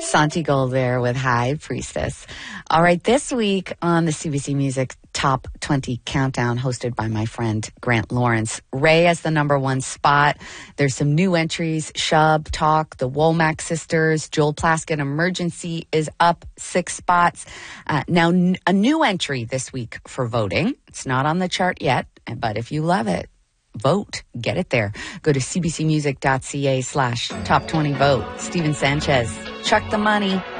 Santi Gold there with High Priestess. All right, this week on the CBC Music Top 20 Countdown, hosted by my friend Grant Lawrence. Ray has the number one spot. There's some new entries. Shub, Talk, the Womack Sisters, Joel Plaskett, Emergency is up 6 spots. Now, a new entry this week for voting. It's not on the chart yet, but if you love it, vote. Get it there. Go to cbcmusic.ca/top20vote. Steven Sanchez, Chuck the Money.